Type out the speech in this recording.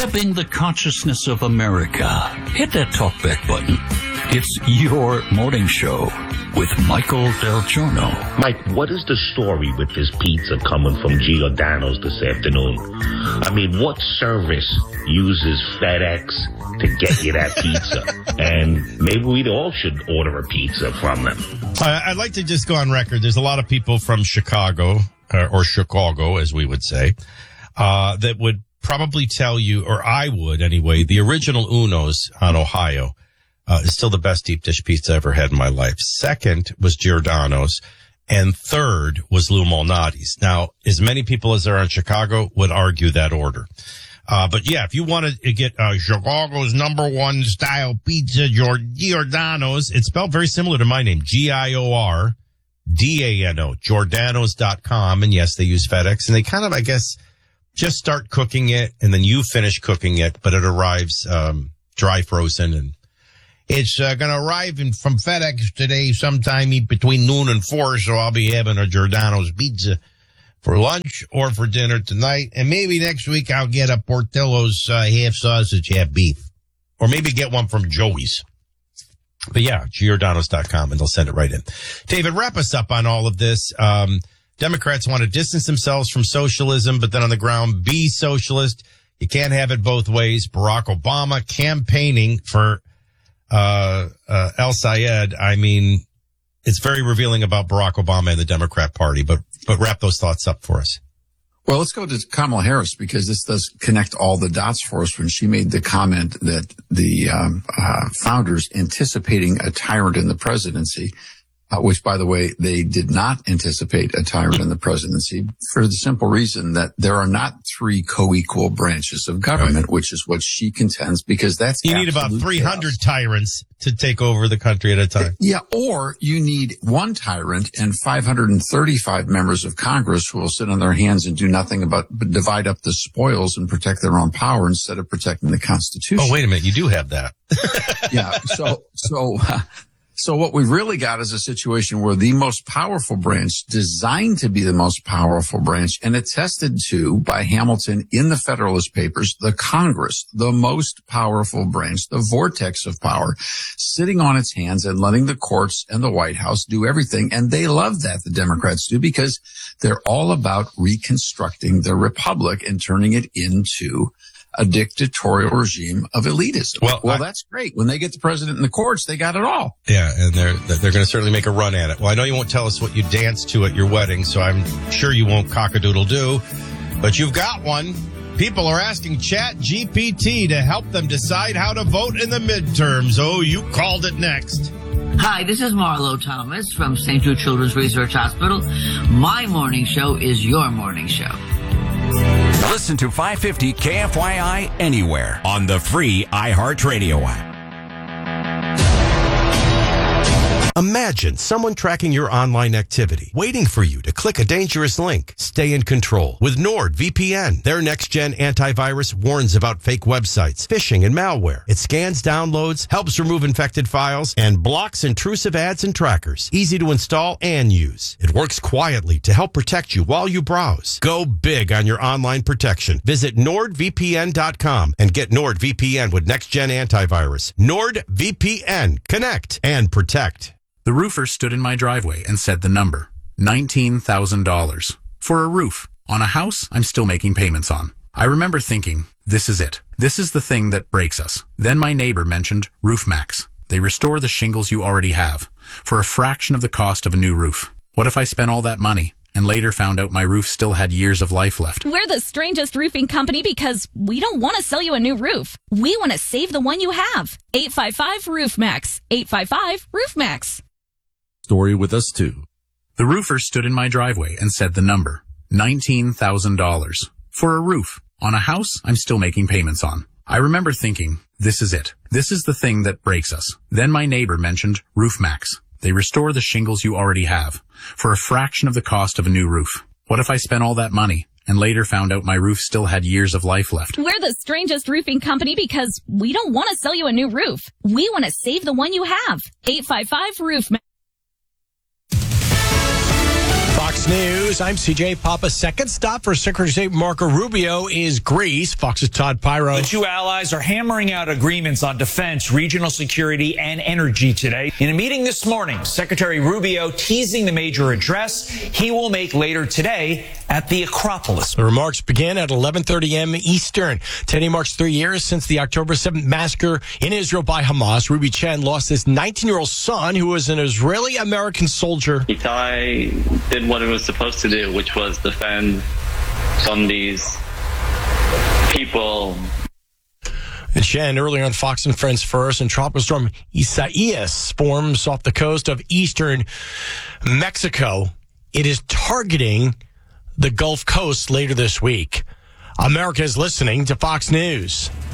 Revving the consciousness of America. Hit that talkback button. It's your morning show with Michael Del Giorno. Mike, what is the story with this pizza coming from Giordano's this afternoon? I mean, what service uses FedEx to get you that pizza? And maybe we all should order a pizza from them. I'd like to just go on record. There's a lot of people from Chicago, or Chicago, as we would say, that would probably tell you, or I would anyway, the original Uno's on Ohio is still the best deep dish pizza I ever had in my life. Second was Giordano's, and third was Lou Malnati's. Now, as many people as there are in Chicago would argue that order. But yeah, if you want to get Chicago's number one style pizza, Giordano's, it's spelled very similar to my name, Giordano, Giordano's.com. And yes, they use FedEx, and they kind of, I guess, just start cooking it, and then you finish cooking it, but it arrives dry frozen, and it's going to arrive from FedEx today sometime between noon and 4, so I'll be having a Giordano's pizza for lunch or for dinner tonight, and maybe next week I'll get a Portillo's half sausage, half beef, or maybe get one from Joey's. But yeah, Giordano's.com, and they'll send it right in. David, wrap us up on all of this. Democrats want to distance themselves from socialism, but then on the ground, be socialist. You can't have it both ways. Barack Obama campaigning for El Sayed. I mean, it's very revealing about Barack Obama and the Democrat Party, but wrap those thoughts up for us. Well, let's go to Kamala Harris, because this does connect all the dots for us when she made the comment that the founders anticipating a tyrant in the presidency, which, by the way, they did not anticipate a tyrant in the presidency for the simple reason that there are not 3 co-equal branches of government, right, which is what she contends, because that's you need about 300 chaos. Tyrants to take over the country at a time. Yeah, or you need one tyrant and 535 members of Congress who will sit on their hands and do nothing but divide up the spoils and protect their own power instead of protecting the Constitution. Oh, wait a minute. You do have that. Yeah. So what we've really got is a situation where the most powerful branch, designed to be the most powerful branch and attested to by Hamilton in the Federalist Papers, the Congress, the most powerful branch, the vortex of power, sitting on its hands and letting the courts and the White House do everything. And they love that, the Democrats do, because they're all about reconstructing the republic and turning it into a dictatorial regime of elitism. Well, that's great. When they get the president in the courts, they got it all. Yeah, and they're going to certainly make a run at it. Well, I know you won't tell us what you danced to at your wedding, so I'm sure you won't cock-a-doodle-doo, but you've got one. People are asking ChatGPT to help them decide how to vote in the midterms. Oh, you called it next. Hi, this is Marlo Thomas from St. Jude Children's Research Hospital. My morning show is your morning show. Listen to 550 KFYI anywhere on the free iHeartRadio app. Imagine someone tracking your online activity, waiting for you to click a dangerous link. Stay in control with NordVPN. Their next-gen antivirus warns about fake websites, phishing, and malware. It scans downloads, helps remove infected files, and blocks intrusive ads and trackers. Easy to install and use. It works quietly to help protect you while you browse. Go big on your online protection. Visit NordVPN.com and get NordVPN with next-gen antivirus. NordVPN. Connect and protect. The roofer stood in my driveway and said the number, $19,000. For a roof on a house I'm still making payments on. I remember thinking, this is it. This is the thing that breaks us. Then my neighbor mentioned RoofMax. They restore the shingles you already have for a fraction of the cost of a new roof. What if I spent all that money and later found out my roof still had years of life left? We're the strangest roofing company because we don't want to sell you a new roof. We want to save the one you have. 855-ROOFMAX. 855-ROOFMAX. Story with us too. The roofer stood in my driveway and said the number, $19,000. For a roof on a house I'm still making payments on. I remember thinking, this is it. This is the thing that breaks us. Then my neighbor mentioned RoofMax. They restore the shingles you already have for a fraction of the cost of a new roof. What if I spent all that money and later found out my roof still had years of life left? We're the strangest roofing company because we don't want to sell you a new roof. We want to save the one you have. 855-ROOFMAX. Fox News, I'm CJ Papa. Second stop for Secretary of State Marco Rubio is Greece. Fox's Todd Pyro. The two allies are hammering out agreements on defense, regional security, and energy today. In a meeting this morning, Secretary Rubio teasing the major address he will make later today at the Acropolis. The remarks begin at 11:30 a.m. Eastern. Today marks 3 years since the October 7th massacre in Israel by Hamas. Ruby Chen lost his 19-year-old son, who was an Israeli-American soldier. Itai did what it was supposed to do, which was defend from these people. And Chen, earlier on Fox and Friends First, and tropical storm Isaias forms off the coast of eastern Mexico. It is targeting the Gulf Coast later this week. America is listening to Fox News.